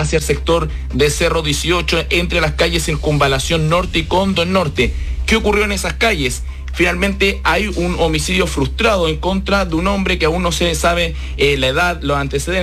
hacia el sector de Cerro 18, entre las calles Circunvalación Norte y Condón Norte. ¿Qué ocurrió en esas calles? Finalmente hay un homicidio frustrado en contra de un hombre que aún no se sabe la edad, los antecedentes.